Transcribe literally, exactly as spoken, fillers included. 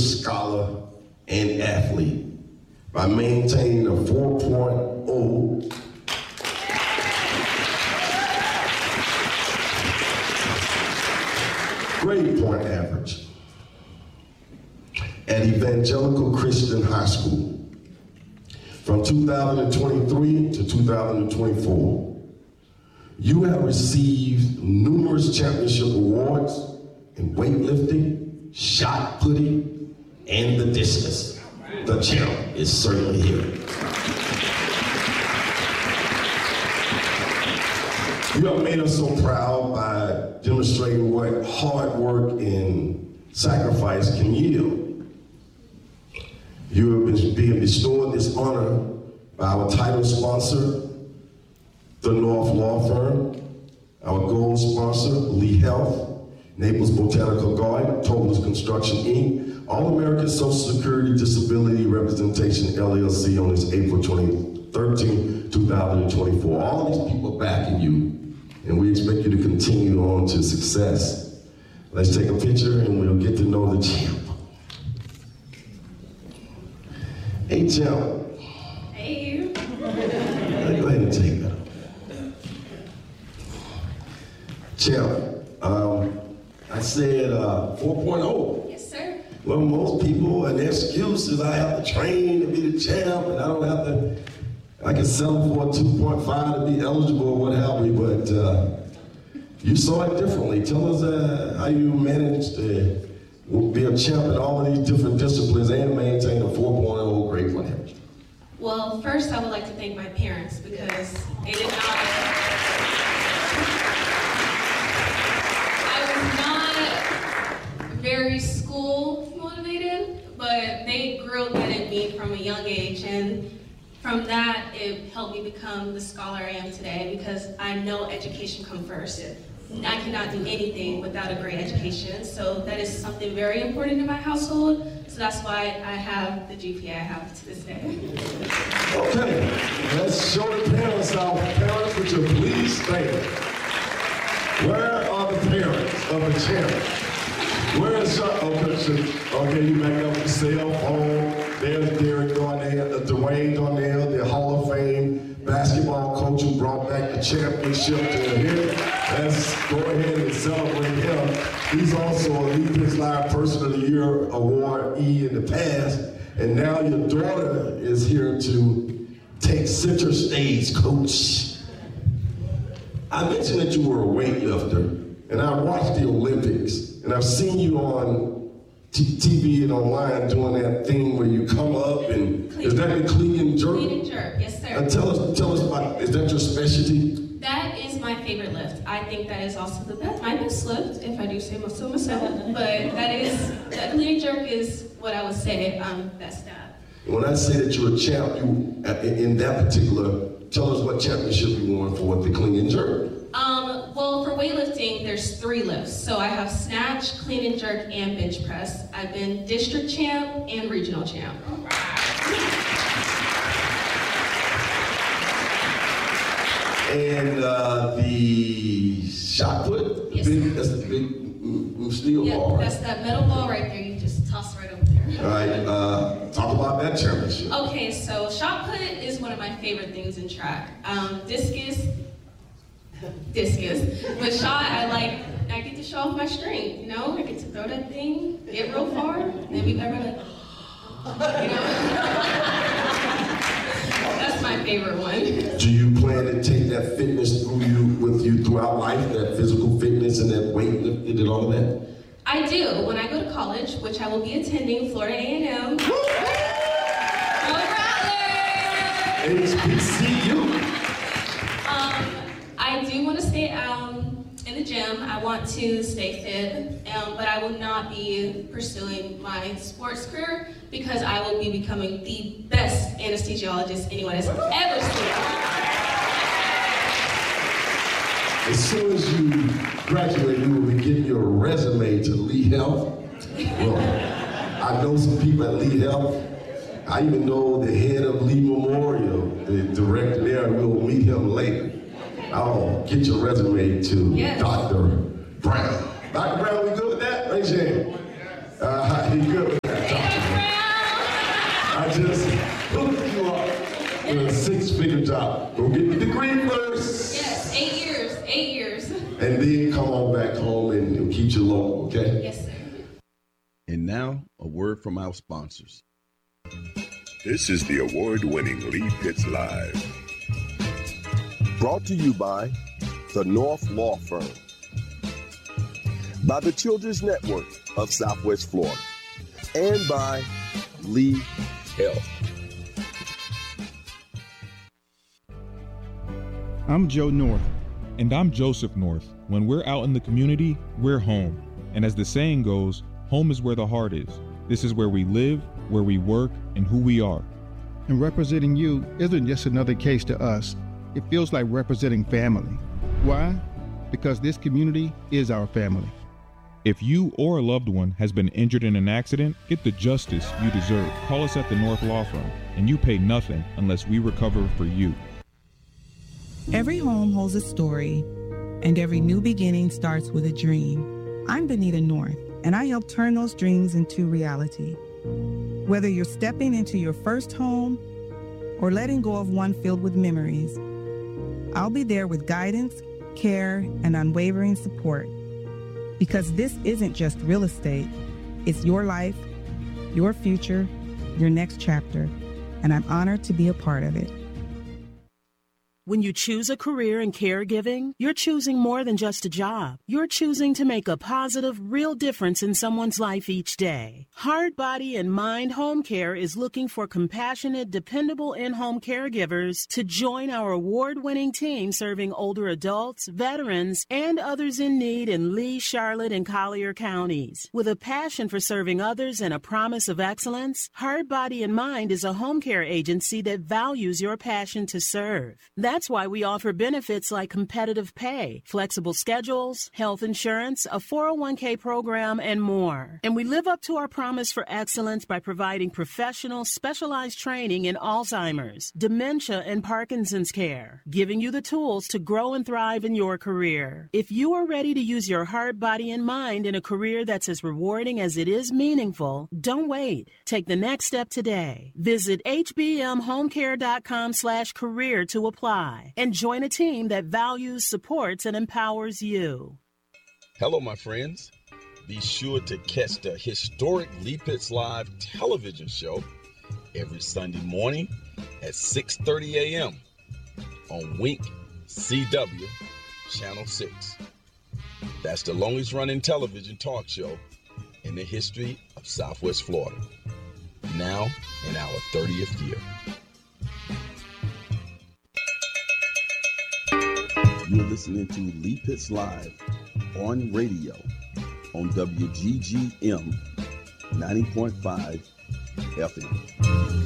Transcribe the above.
scholar, and athlete by maintaining a four point oh grade point average at Evangelical Christian High School. From two thousand twenty-three to two thousand twenty-four, you have received numerous championship awards in weightlifting, shot putting, and the discus. The champ is certainly here. You have made us so proud by demonstrating what hard work and sacrifice can yield. You have been being bestowed this honor by our title sponsor, the North Law Firm, our gold sponsor, Lee Health, Naples Botanical Garden, Tolis Construction, Incorporated, All-American Social Security Disability Representation, L L C, on this April thirteenth, two thousand twenty-four. All these people backing you, and we expect you to continue on to success. Let's take a picture and we'll get to know the champ. Hey, champ. Hey. Go ahead and take that. Champ, um, I said uh, four point oh. Yes, sir. Well, most people, and their excuse is I have to train to be the champ, and I don't have to, I can settle for a two point five to be eligible or what have you, but uh, you saw it differently. Tell us uh, how you managed to be a champ in all of these different disciplines and maintain a four point oh grade point average. Well, first I would like to thank my parents because they did not, I was not very school motivated, but they grilled that in me from a young age, and from that it helped me become the scholar I am today because I know education comes first. I cannot do anything without a great education, so that is something very important in my household, so that's why I have the G P A I have to this day. Okay, let's show the parents out. Parents, would you please stand? Where are the parents of the champ? Where is your, okay, okay, you back up the cell phone. There's Derek Darnell, uh, Dwayne Darnell, the Hall of Fame basketball coach who brought back the championship to here. Let's go ahead and celebrate him. He's also a Lee Pitts Live Person of the Year awardee in the past, and now your daughter is here to take center stage, coach. I mentioned that you were a weightlifter, and I watched the Olympics, and I've seen you on T V and online doing that thing where you come up and, Clean. Is that the clean and jerk? Clean and jerk, yes sir. Uh, tell us, tell us about, is that your specialty? That is my favorite lift. I think that is also the best, my best lift, if I do say so myself, but that is, that clean and jerk is what I would say I'm best at. When I say that you're a champ, you, in that particular, tell us what championship you won for what the clean and jerk. Um, well, for weightlifting, there's three lifts. So I have snatch, clean and jerk, and bench press. I've been district champ and regional champ. And uh, the shot put, Yes, big, sir. that's the big mm, steel Yeah, ball, right? that's that metal ball right there. You just toss right over there. All right, uh, talk about that championship. Okay, so shot put is one of my favorite things in track. Um, discus, discus. But shot, I like, I get to show off my strength, you know? I get to throw that thing, get real far, and then we got like, you know? That's my favorite one. Do you plan to take that fitness through you with you throughout life, that physical fitness and that weightlifting and all of that? I do. When I go to college, which I will be attending Florida A and M. Go Rattlers! H B C U. Um, I do want to stay um, in the gym. I want to stay fit, um, but I will not be pursuing my sports career because I will be becoming the best anesthesiologist anyone has ever seen. As soon as you graduate, you will be getting your resume to Lee Health. Well, I know some people at Lee Health. I even know the head of Lee Memorial, the director there, and we'll meet him later. I'll get your resume to Yes. Doctor Brown. Doctor Brown, we good with that? Raise your hand. Uh, he good with that. out. Go get the degree first. Yes, eight years, eight years. And then come on back home and, and keep your loan, okay? Yes, sir. And now, a word from our sponsors. This is the award-winning Lee Pitts Live. Brought to you by the North Law Firm, by the Children's Network of Southwest Florida, and by Lee Health. I'm Joe North. And I'm Joseph North. When we're out in the community, we're home. And as the saying goes, home is where the heart is. This is where we live, where we work, and who we are. And representing you isn't just another case to us. It feels like representing family. Why? Because this community is our family. If you or a loved one has been injured in an accident, get the justice you deserve. Call us at the North Law Firm, and you pay nothing unless we recover for you. Every home holds a story, and every new beginning starts with a dream. I'm Benita North, and I help turn those dreams into reality. Whether you're stepping into your first home or letting go of one filled with memories, I'll be there with guidance, care, and unwavering support. Because this isn't just real estate, it's your life, your future, your next chapter, and I'm honored to be a part of it. When you choose a career in caregiving, you're choosing more than just a job. You're choosing to make a positive, real difference in someone's life each day. Heart, Body, and Mind Home Care is looking for compassionate, dependable in-home caregivers to join our award-winning team serving older adults, veterans, and others in need in Lee, Charlotte, and Collier counties. With a passion for serving others and a promise of excellence, Heart, Body, and Mind is a home care agency that values your passion to serve. That's why we offer benefits like competitive pay, flexible schedules, health insurance, a four oh one k program, and more. And we live up to our promise for excellence by providing professional, specialized training in Alzheimer's, dementia, and Parkinson's care, giving you the tools to grow and thrive in your career. If you are ready to use your heart, body, and mind in a career that's as rewarding as it is meaningful, don't wait. Take the next step today. Visit hbmhomecare.com slash career to apply. And join a team that values, supports, and empowers you. Hello, my friends. Be sure to catch the historic Lee Pitts Live television show every Sunday morning at six thirty a.m. on Wink C W Channel six. That's the longest running television talk show in the history of Southwest Florida. Now in our thirtieth year. You're listening to Lee Pitts Live on radio on W G G M ninety point five F M.